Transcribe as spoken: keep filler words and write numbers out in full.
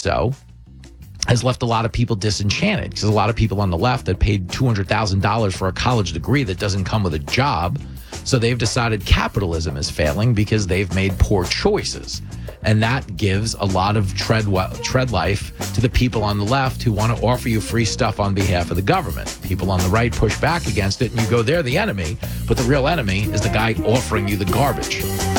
so has left a lot of people disenchanted, because a lot of people on the left that paid two hundred thousand dollars for a college degree that doesn't come with a job. So they've decided capitalism is failing because they've made poor choices. And that gives a lot of tread, tread life to the people on the left who want to offer you free stuff on behalf of the government. People on the right push back against it, and you go, they're the enemy. But the real enemy is the guy offering you the garbage.